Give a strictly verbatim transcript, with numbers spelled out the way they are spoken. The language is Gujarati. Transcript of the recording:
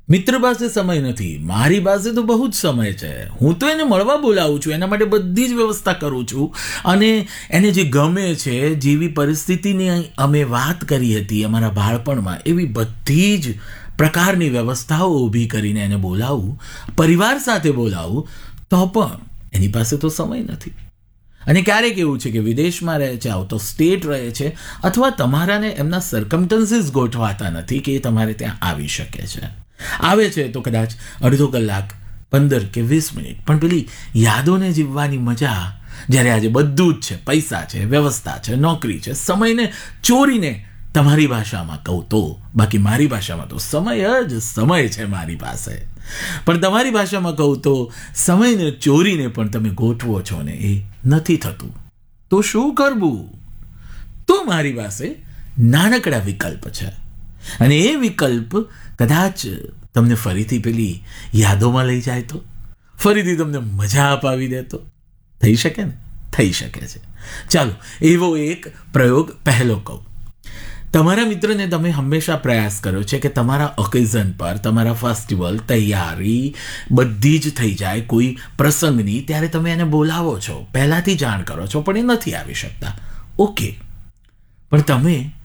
મિત્ર પાસે સમય નથી, મારી પાસે તો બહુ જ સમય છે. હું તો એને મળવા બોલાવું છું, એના માટે બધી જ વ્યવસ્થા કરું છું, અને એને જે ગમે છે, જેવી પરિસ્થિતિની અમે વાત કરી હતી અમારા બાળપણમાં, એવી બધી જ પ્રકારની વ્યવસ્થાઓ ઊભી કરીને એને બોલાવું, પરિવાર સાથે બોલાવું, તો પણ એની પાસે તો સમય નથી. અને ક્યારેક એવું છે કે વિદેશમાં રહે છે, આઉટ ઓફ સ્ટેટ રહે છે, અથવા તમારાને એમના સર્કમટન્સીસ ગોઠવાતા નથી કે એ તમારે ત્યાં આવી શકે છે. આવે છે તો કદાચ અડધો કલાક, પંદર કે વીસ મિનિટ, પણ પેલી યાદોને જીવવાની મજા, જ્યારે આજે બધું જ છે, પૈસા છે, વ્યવસ્થા છે, નોકરી છે, સમયને ચોરીને તમારી ભાષામાં કહું તો, બાકી મારી ભાષામાં તો સમય જ સમય છે મારી પાસે, પણ તમારી ભાષામાં કહું તો સમયને ચોરીને પણ તમે ગોઠવો છો ને એ નથી થતું. તો શું કરવું? તો મારી પાસે નાનકડા વિકલ્પ છે, અને એ વિકલ્પ કદાચ તમને ફરીથી પેલી યાદોમાં લઈ જાય તો, ફરીથી તમને મજા અપાવી દે તો થઈ શકે ને? થઈ શકે છે. ચાલો, એવો એક પ્રયોગ પહેલો કહું. તમારા મિત્રને તમે હંમેશા પ્રયાસ કર્યો છે કે તમારા ઓકેઝન પર, તમારા ફેસ્ટિવલ, તૈયારી બધી જ થઈ જાય કોઈ પ્રસંગની, ત્યારે તમે એને બોલાવો છો, પહેલાંથી જાણ કરો છો, પણ એ નથી આવી શકતા. ઓકે, પણ તમે